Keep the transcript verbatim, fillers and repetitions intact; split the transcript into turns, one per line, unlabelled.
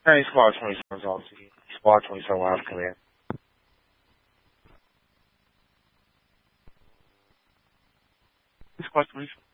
Hey, Squad twenty-seven is on to you. Squad twenty-seven live command. Squad twenty-seven.